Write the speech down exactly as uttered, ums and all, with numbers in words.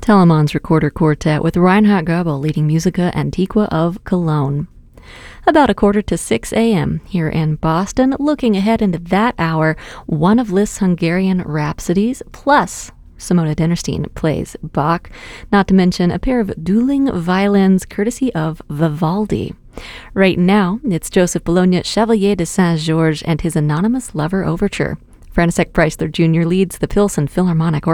Telemann's Recorder Quartet with Reinhard Goebel leading Musica Antiqua of Cologne. About a quarter to six a.m. here in Boston, looking ahead into that hour, one of Liszt's Hungarian Rhapsodies, plus Simona Dennerstein plays Bach, not to mention a pair of dueling violins courtesy of Vivaldi. Right now, it's Joseph Bologna, Chevalier de Saint-Georges, and his Anonymous Lover Overture. František Preissler Junior leads the Pilsen Philharmonic